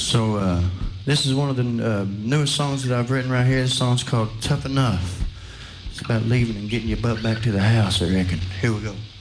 So this is one of the newest songs that I've written right here. This song's called Tough Enough. It's about leaving and getting your butt back to the house, I reckon. Here we go.